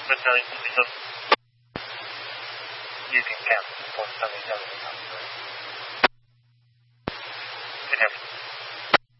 but because you can count for something other than that.